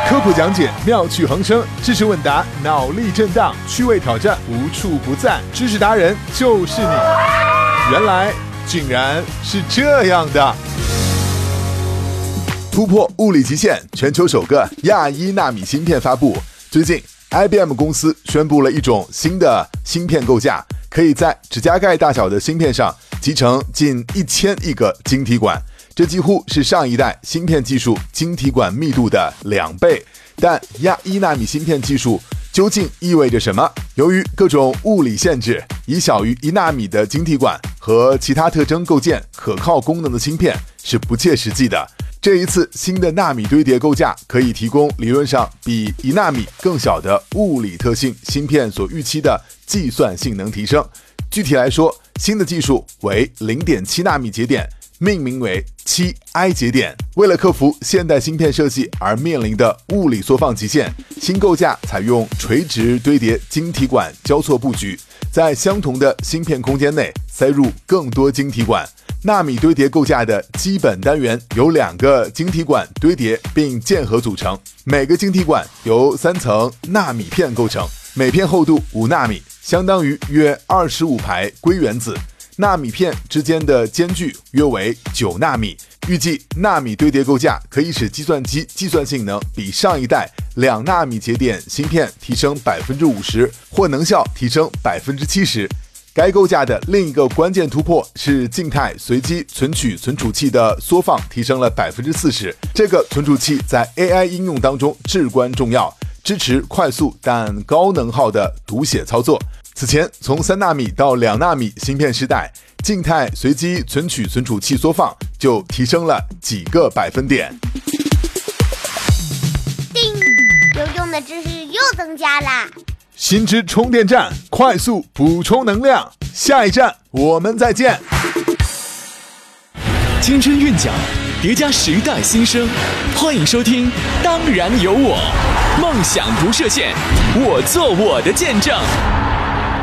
科普讲解妙趣横生，知识问答脑力震荡，趣味挑战无处不在，知识达人就是你。原来竟然是这样的！突破物理极限，全球首个亚1纳米芯片发布。最近 IBM 公司宣布了一种新的芯片构架，可以在指甲盖大小的芯片上集成近1000亿个晶体管，这几乎是上一代芯片技术晶体管密度的2倍。但亚1纳米芯片技术究竟意味着什么？由于各种物理限制，以小于1纳米的晶体管和其他特征构建可靠功能的芯片是不切实际的。这一次新的纳米堆叠构架可以提供理论上比1纳米更小的物理特性芯片所预期的计算性能提升。具体来说，新的技术为0.7纳米节点，命名为7i 节点。为了克服现代芯片设计而面临的物理缩放极限，新构架采用垂直堆叠晶体管交错布局，在相同的芯片空间内塞入更多晶体管。纳米堆叠构架的基本单元由2个晶体管堆叠并键合组成，每个晶体管由3层纳米片构成，每片厚度5纳米，相当于约25排硅原子。纳米片之间的间距约为9纳米。预计纳米堆叠构架可以使计算机计算性能比上一代2纳米节点芯片提升50%，或能效提升70%。该构架的另一个关键突破是静态随机存储器的缩放提升了40%。这个存储器在 AI 应用当中至关重要，支持快速但高能耗的读写操作。此前，从3纳米到2纳米芯片时代，静态随机存储器缩放就提升了几个百分点。 叮，有用的知识又增加啦！ 新知充电站，快速补充能量。下一站我们再见。 青春韵脚，叠加时代新生，欢迎收听《当然有我》，梦想不设限，我做我的见证。